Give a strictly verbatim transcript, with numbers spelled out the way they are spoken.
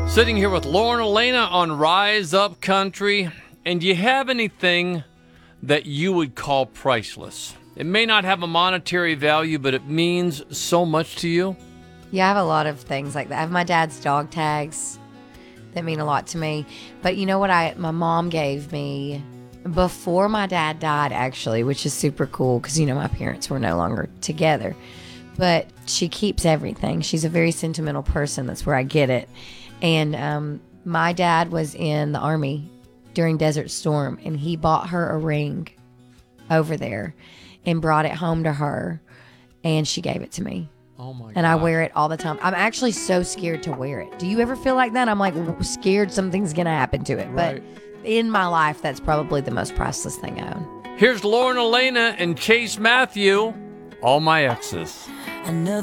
Sitting here with Lauren Elena on Rise Up Country. And do you have anything that you would call priceless? It may not have a monetary value, but it means so much to you. Yeah, I have a lot of things like that. I have my dad's dog tags that mean a lot to me. But you know what I my mom gave me before my dad died, actually, which is super cool because, you know, my parents were no longer together. But she keeps everything. She's a very sentimental person. That's where I get it. And um, my dad was in the Army during Desert Storm, and he bought her a ring over there and brought it home to her, and she gave it to me. Oh my God. And I wear it all the time. I'm actually so scared to wear it. Do you ever feel like that? I'm like scared something's going to happen to it. Right. But in my life, that's probably the most priceless thing I own. Here's Lauren Elena and Chase Matthew, All My Exes.